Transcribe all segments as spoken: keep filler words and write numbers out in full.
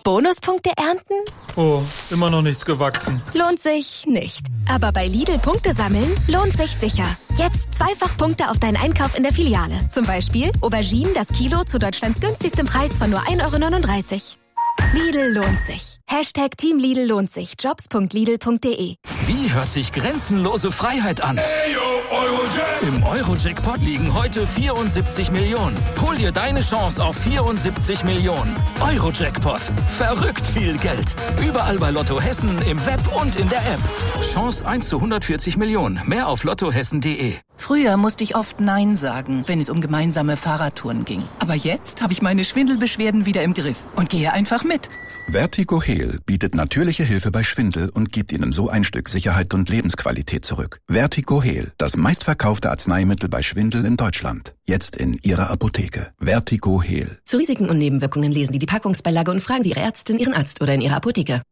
Bonuspunkte ernten? Oh, immer noch nichts gewachsen. Lohnt sich nicht. Aber bei Lidl Punkte sammeln lohnt sich sicher. Jetzt zweifach Punkte auf deinen Einkauf in der Filiale. Zum Beispiel Auberginen das Kilo zu Deutschlands günstigstem Preis von nur ein Euro neununddreißig. Lidl lohnt sich. Hashtag Team Lidl lohnt sich. Jobs punkt lidl punkt de. Wie hört sich grenzenlose Freiheit an? Hey, yo, Eurojack. Im Eurojackpot liegen heute vierundsiebzig Millionen. Hol dir deine Chance auf vierundsiebzig Millionen. Eurojackpot. Verrückt viel Geld. Überall bei Lotto Hessen, im Web und in der App. Chance eins zu hundertvierzig Millionen. Mehr auf lottohessen punkt de. Früher musste ich oft Nein sagen, wenn es um gemeinsame Fahrradtouren ging. Aber jetzt habe ich meine Schwindelbeschwerden wieder im Griff und gehe einfach mit. Vertigo Heal bietet natürliche Hilfe bei Schwindel und gibt Ihnen so ein Stück Sicherheit und Lebensqualität zurück. Vertigo Heal, das meistverkaufte Arzneimittel bei Schwindel in Deutschland. Jetzt in Ihrer Apotheke. Vertigo Heal. Zu Risiken und Nebenwirkungen lesen Sie die Packungsbeilage und fragen Sie Ihre Ärztin, Ihren Arzt oder in Ihrer Apotheke.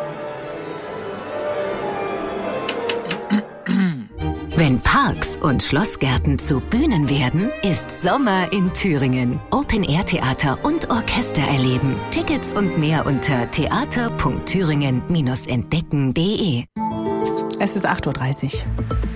Wenn Parks und Schlossgärten zu Bühnen werden, ist Sommer in Thüringen. Open-Air-Theater und Orchester erleben. Tickets und mehr unter theater punkt thüringen dash entdecken punkt de. Es ist acht Uhr dreißig.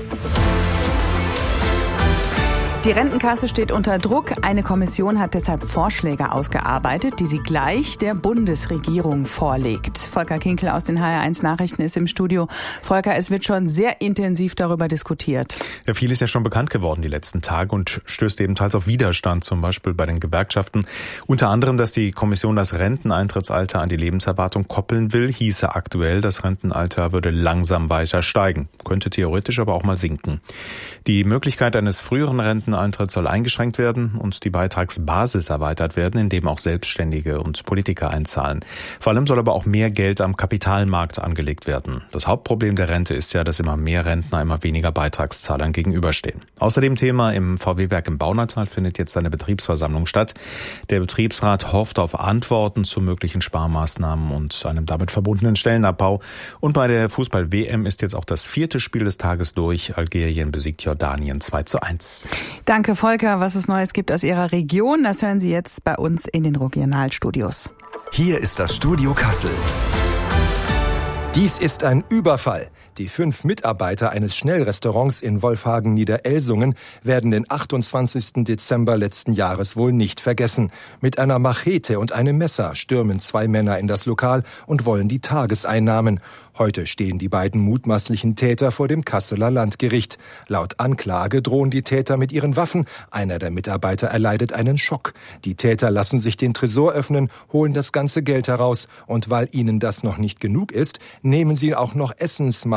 Die Rentenkasse steht unter Druck. Eine Kommission hat deshalb Vorschläge ausgearbeitet, die sie gleich der Bundesregierung vorlegt. Volker Kinkel aus den H R eins Nachrichten ist im Studio. Volker, es wird schon sehr intensiv darüber diskutiert. Ja, viel ist ja schon bekannt geworden die letzten Tage und stößt ebenfalls auf Widerstand, zum Beispiel bei den Gewerkschaften. Unter anderem, dass die Kommission das Renteneintrittsalter an die Lebenserwartung koppeln will, hieße aktuell, das Rentenalter würde langsam weiter steigen, könnte theoretisch aber auch mal sinken. Die Möglichkeit eines früheren Renten Eintritt soll eingeschränkt werden und die Beitragsbasis erweitert werden, indem auch Selbstständige und Politiker einzahlen. Vor allem soll aber auch mehr Geld am Kapitalmarkt angelegt werden. Das Hauptproblem der Rente ist ja, dass immer mehr Rentner immer weniger Beitragszahlern gegenüberstehen. Außerdem Thema: im V W-Werk im Baunatal findet jetzt eine Betriebsversammlung statt. Der Betriebsrat hofft auf Antworten zu möglichen Sparmaßnahmen und einem damit verbundenen Stellenabbau. Und bei der Fußball-W M ist jetzt auch das vierte Spiel des Tages durch. Algerien besiegt Jordanien zwei zu eins. Danke, Volker. Was es Neues gibt aus Ihrer Region, das hören Sie jetzt bei uns in den Regionalstudios. Hier ist das Studio Kassel. Dies ist ein Überfall. Die fünf Mitarbeiter eines Schnellrestaurants in Wolfhagen-Niederelsungen werden den achtundzwanzigsten Dezember letzten Jahres wohl nicht vergessen. Mit einer Machete und einem Messer stürmen zwei Männer in das Lokal und wollen die Tageseinnahmen. Heute stehen die beiden mutmaßlichen Täter vor dem Kasseler Landgericht. Laut Anklage drohen die Täter mit ihren Waffen. Einer der Mitarbeiter erleidet einen Schock. Die Täter lassen sich den Tresor öffnen, holen das ganze Geld heraus. Und weil ihnen das noch nicht genug ist, nehmen sie auch noch Essensmaterialien